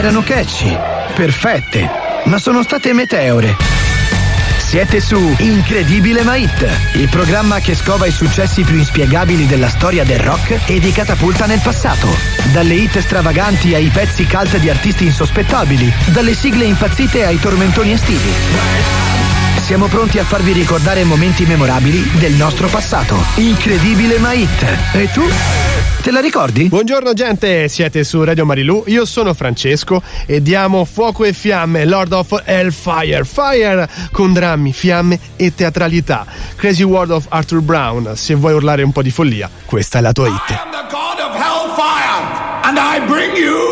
Erano catchy, perfette, ma sono state meteore. Siete su Incredibile ma Hit, il programma che scova i successi più inspiegabili della storia del rock e vi catapulta nel passato. Dalle hit stravaganti ai pezzi cult di artisti insospettabili, dalle sigle impazzite ai tormentoni estivi. Siamo pronti a farvi ricordare momenti memorabili del nostro passato. Incredibile ma Hit. E tu? Te la ricordi? Buongiorno gente, siete su Radio Marilù, io sono Francesco e diamo fuoco e fiamme, Lord of Hellfire, Fire con drammi, fiamme e teatralità. Crazy World of Arthur Brown, se vuoi urlare un po' di follia, questa è la tua hit. I am the god of Hellfire and I bring you